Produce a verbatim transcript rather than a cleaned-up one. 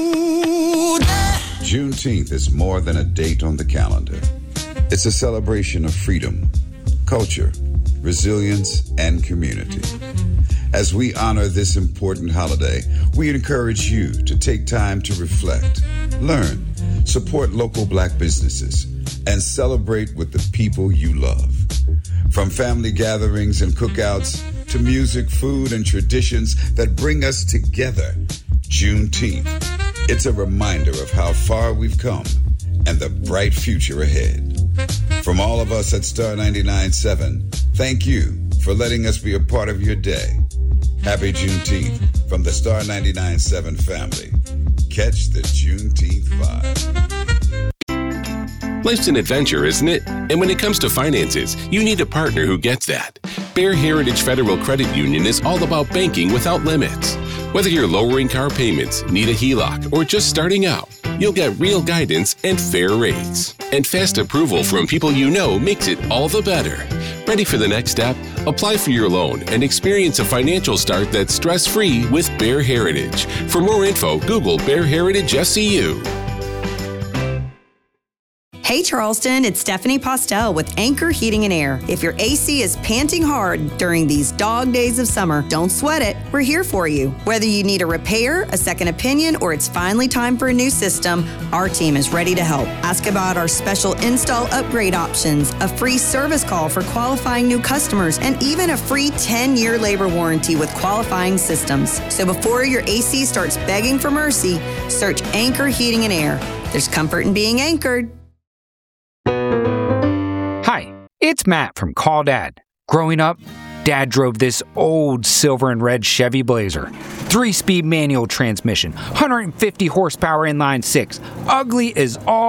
Juneteenth is more than a date on the calendar. It's a celebration of freedom, culture, resilience, and community. As we honor this important holiday, we encourage you to take time to reflect, learn, support local Black businesses, and celebrate with the people you love. From family gatherings and cookouts to music, food, and traditions that bring us together, Juneteenth. It's a reminder of how far we've come and the bright future ahead. From all of us at Star ninety-nine point seven, thank you for letting us be a part of your day. Happy Juneteenth from the Star ninety-nine point seven family. Catch the Juneteenth vibe. Life's an adventure, isn't it? And when it comes to finances, you need a partner who gets that. Bear Heritage Federal Credit Union is all about banking without limits. Whether you're lowering car payments, need a H E L O C, or just starting out, you'll get real guidance and fair rates. And fast approval from people you know makes it all the better. Ready for the next step? Apply for your loan and experience a financial start that's stress-free with Bear Heritage. For more info, Google Bear Heritage S C U. Hey Charleston, it's Stephanie Postel with Anchor Heating and Air. If your A C is panting hard during these dog days of summer, don't sweat it. We're here for you. Whether you need a repair, a second opinion, or it's finally time for a new system, our team is ready to help. Ask about our special install upgrade options, a free service call for qualifying new customers, and even a free ten-year labor warranty with qualifying systems. So before your A C starts begging for mercy, search Anchor Heating and Air. There's comfort in being anchored. Hi, it's Matt from Call Dad. Growing up, Dad drove this old silver and red Chevy Blazer. Three-speed manual transmission, one hundred fifty horsepower inline six. Ugly as all